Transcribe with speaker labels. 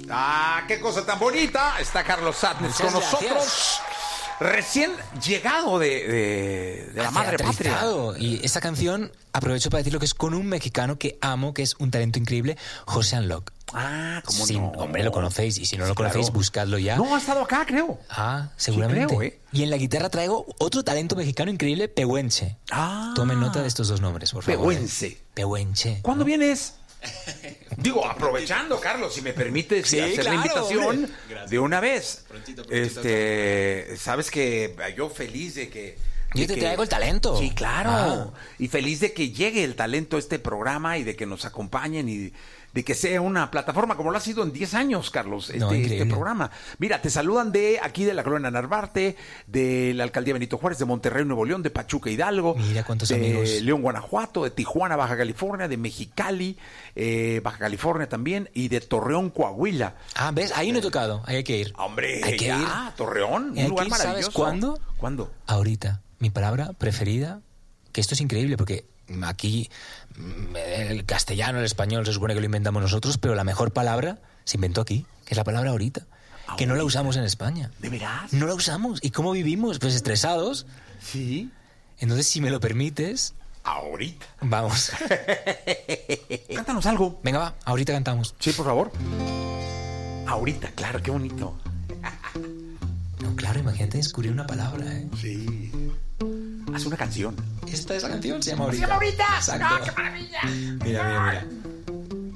Speaker 1: Ah, qué cosa tan bonita. Está Carlos Satnes con nosotros. Recién llegado de la madre patria.
Speaker 2: Y esta canción, aprovecho para decir lo que es con un mexicano que amo, que es un talento increíble, José Unlock.
Speaker 1: Ah, ¿cómo
Speaker 2: sí,
Speaker 1: no?
Speaker 2: Hombre, lo conocéis. Y si no lo conocéis,
Speaker 1: claro.
Speaker 2: Buscadlo ya.
Speaker 1: No, ha estado acá, creo.
Speaker 2: Ah, seguramente.
Speaker 1: Sí, creo,
Speaker 2: Y en la guitarra traigo otro talento mexicano increíble, Pehuenche.
Speaker 1: Ah.
Speaker 2: Tomen nota de estos dos nombres, por favor.
Speaker 1: Pehuenche.
Speaker 2: Pehuenche.
Speaker 1: ¿Cuándo vienes? Digo, aprovechando, Carlos, si me permites hacer
Speaker 2: claro,
Speaker 1: la invitación de una vez.
Speaker 3: Prontito,
Speaker 1: sabes que yo feliz de que...
Speaker 2: Yo te traigo el talento.
Speaker 1: Sí, claro. Y feliz de que llegue el talento a este programa y de que nos acompañen y de que sea una plataforma como lo ha sido en 10 años, Carlos, este programa. Mira, te saludan de aquí de la Colonia Narvarte, de la Alcaldía Benito Juárez, de Monterrey, Nuevo León, de Pachuca, Hidalgo.
Speaker 2: Mira cuántos
Speaker 1: de
Speaker 2: amigos.
Speaker 1: León, Guanajuato, de Tijuana, Baja California, de Mexicali, Baja California también, y de Torreón, Coahuila.
Speaker 2: Ah, ¿ves? Ahí no he tocado. Ahí hay que ir.
Speaker 1: Hombre,
Speaker 2: hay que ir.
Speaker 1: Torreón,
Speaker 2: Hay
Speaker 1: un lugar
Speaker 2: que ir,
Speaker 1: maravilloso.
Speaker 2: ¿sabes cuándo?
Speaker 1: ¿Cuándo?
Speaker 2: Ahorita. Mi palabra preferida, que esto es increíble porque aquí el castellano, el español se supone que lo inventamos nosotros, pero la mejor palabra se inventó aquí, que es la palabra ahorita, que no la usamos en España.
Speaker 1: ¿De veras?
Speaker 2: No la usamos. ¿Y cómo vivimos? Pues estresados.
Speaker 1: Sí.
Speaker 2: Entonces, si me lo permites...
Speaker 1: Ahorita.
Speaker 2: Vamos.
Speaker 1: Cántanos algo.
Speaker 2: Venga, va. Ahorita cantamos.
Speaker 1: Sí, por favor. Ahorita, claro, qué bonito.
Speaker 2: No, claro, imagínate descubrir una palabra, ¿eh?
Speaker 1: Sí. Haz una canción.
Speaker 2: Esta es la canción, se llama Ahorita.
Speaker 1: ¡Se llama Ahorita!
Speaker 2: Exacto.
Speaker 1: ¡Ah, qué maravilla!
Speaker 2: Mira.